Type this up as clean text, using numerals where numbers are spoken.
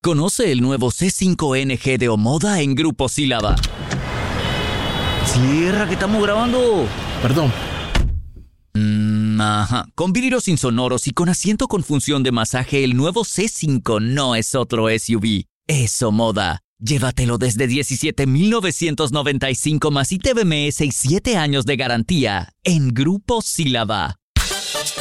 Conoce el nuevo C5NG de Omoda en Grupo Sílaba. Cierra, que estamos grabando. Perdón. Ajá. Con vidrios insonoros y con asiento con función de masaje, el nuevo C5 no es otro SUV. Es Omoda. Llévatelo desde $17,995 más ITBMS y 7 años de garantía en Grupo Sílaba.